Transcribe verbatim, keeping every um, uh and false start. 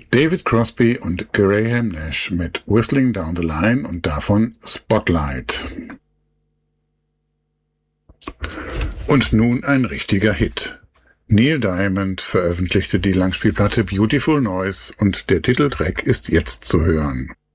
David Crosby und Graham Nash mit Whistling Down the Line und davon Spotlight. Und nun ein richtiger Hit. Neil Diamond veröffentlichte die Langspielplatte Beautiful Noise und der Titeltrack ist jetzt zu hören.